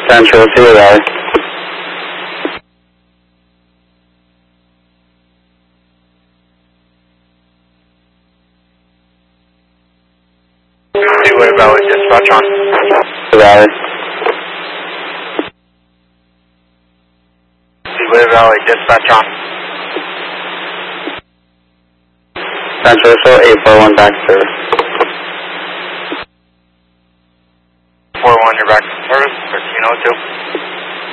Central, Cedar Valley. Seaway Valley, dispatch on. Cedar Valley. Seaway Valley, dispatch on. Central, show 841 back to service. 41, you're back to service, 1302.